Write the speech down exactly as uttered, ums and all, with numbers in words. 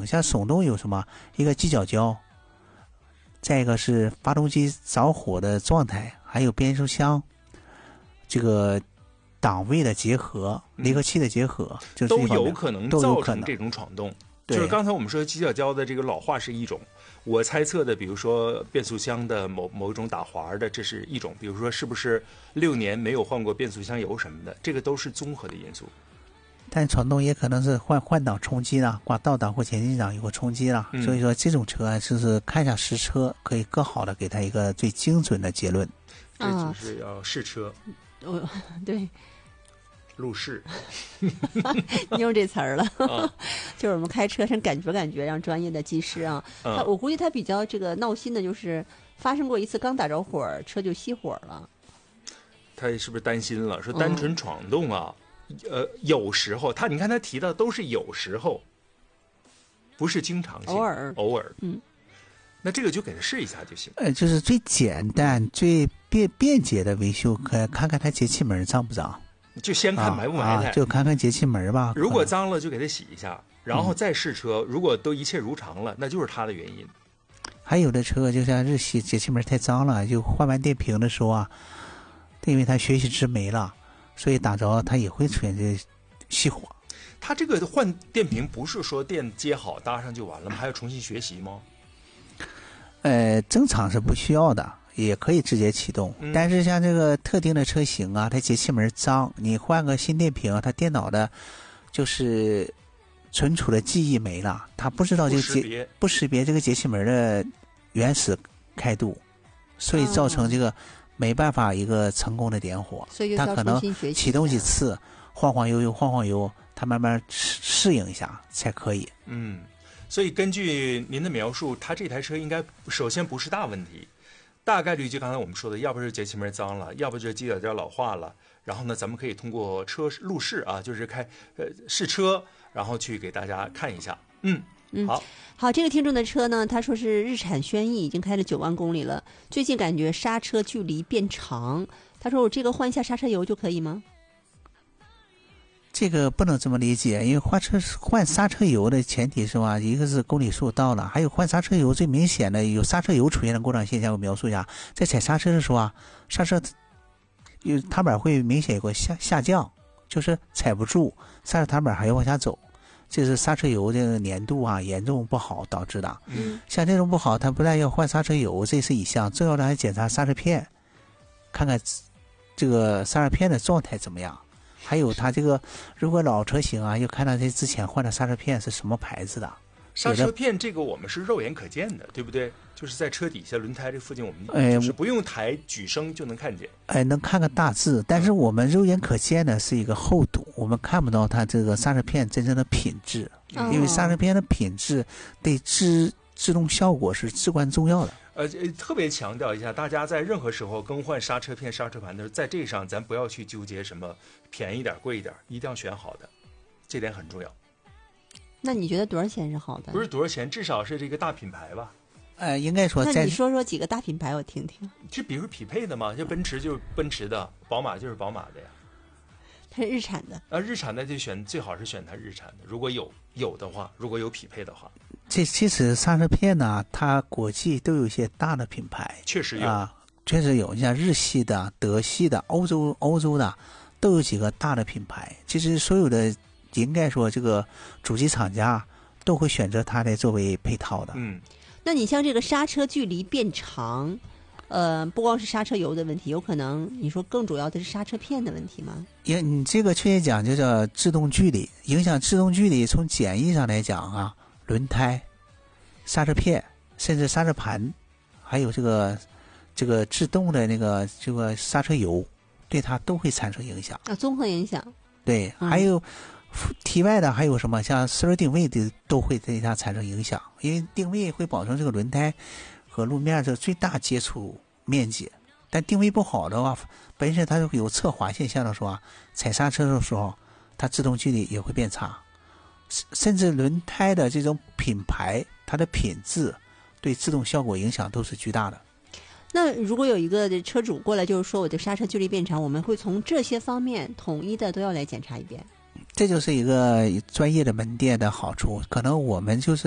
像手动有什么一个机脚胶，再一个是发动机着火的状态，还有变速箱这个档位的结合、离合器的结合， 嗯、 就是都有可能造成这种闯动。就是刚才我们说机脚胶的这个老化是一种，我猜测的，比如说变速箱的某某种打滑的，这是一种，比如说是不是六年没有换过变速箱油什么的，这个都是综合的因素。 但闯动也可能是换换挡冲击了，挂倒档或前进档有个冲击了、嗯，所以说这种车就是看一下实车，可以更好的给它一个最精准的结论。 这就是要试车， 我、哦、对。 路试， 你用这词儿了、啊，就是我们开车先感觉感觉，让专业的技师啊， 嗯、 他我估计他比较这个闹心的就是发生过一次刚打着火车就熄火了， 他是不是担心了？说单纯闯动啊，嗯、呃，有时候他你看他提到都是有时候，不是经常性， 偶尔偶尔， 嗯， 那这个就给他试一下就行。 呃，就是最简单、最便便捷的维修，可看看他节气门脏不脏。 就先看埋不埋汰、 啊啊，就看看节气门吧。 如果脏了就给它洗一下，然后再试车、嗯。如果都一切如常了，那就是它的原因。 还有的车就像日系节气门太脏了，就换完电瓶的时候啊，因为它学习值没了，所以打着它也会出现这熄火。 它这个换电瓶不是说电接好搭上就完了吗？还要重新学习吗？ 呃，正常是不需要的。也可以直接启动、嗯，但是像这个特定的车型啊，它节气门脏，你换个新电瓶，它电脑的，就是存储的记忆没了，它不知道这个节不识别这个节气门的原始开度，所以造成这个没办法一个成功的点火。 所以它可能启动几次，晃晃悠悠，晃晃悠，它慢慢适应一下才可以。 嗯，所以根据您的描述，它这台车应该首先不是大问题。大概率就刚才我们说的，要不是节气门脏了，要不就是机脚胶老化了。然后呢，咱们可以通过车路试啊，就是开呃试车，然后去给大家看一下。嗯嗯， 好， 好，这个听众的车呢，他说是日产轩逸，已经开了九万公里了，最近感觉刹车距离变长。他说我这个换一下刹车油就可以吗？ 这个不能这么理解，因为换车换刹车油的前提是吧，一个是公里数到了，还有换刹车油最明显的有刹车油出现的故障现象，我描述一下。在踩刹车的时候啊，刹车有踏板会明显有个下下降，就是踩不住，刹车踏板还要往下走，这是刹车油这个粘度啊严重不好导致的。 嗯， 像这种不好，它不但要换刹车油，这是一项，重要的还检查刹车片，看看这个刹车片的状态怎么样。还有它这个，如果老车型啊，要看到这之前换的刹车片是什么牌子的。 刹车片这个我们是肉眼可见的，对不对？就是在车底下轮胎这附近，我们哎， 就是不用抬举升就能看见。 哎，能看个大致，但是我们肉眼可见的是一个厚度，我们看不到它这个刹车片真正的品质， 嗯、 因为刹车片的品质对制制动效果是至关重要的。 呃，特别强调一下，大家在任何时候更换刹车片、刹车盘的时候，在这上咱不要去纠结什么便宜点、贵一点，一定要选好的，这点很重要。 那你觉得多少钱是好的？ 不是多少钱，至少是这个大品牌吧。 呃，应该说在， 那你说说几个大品牌我听听。 就比如匹配的嘛，就奔驰就是奔驰的，宝马就是宝马的呀。 它是日产的。 啊，日产的就选最好是选它日产的，如果有有的话，如果有匹配的话。 这其实刹车片呢，它国际都有一些大的品牌， 确实有啊，确实有，你像日系的、德系的、欧洲欧洲的，都有几个大的品牌。其实所有的应该说这个主机厂家都会选择它来作为配套的。 嗯， 那你像这个刹车距离变长，呃，不光是刹车油的问题，有可能你说更主要的是刹车片的问题吗？ 也你这个确切讲就叫制动距离，影响制动距离。从简易上来讲啊，轮胎、刹车片，甚至刹车盘，还有这个这个制动的那个这个刹车油，对它都会产生影响啊，综合影响。 对， 嗯、 还有题外的还有什么，像四轮定位的都会对它产生影响，因为定位会保证这个轮胎和路面的最大接触面积。但定位不好的话，本身它有侧滑现象的时候啊，踩刹车的时候，它制动距离也会变差。甚至轮胎的这种品牌，它的品质对制动效果影响都是巨大的。 那如果有一个车主过来就是说我的刹车距离变长，我们会从这些方面统一的都要来检查一遍。 这就是一个专业的门店的好处，可能我们就是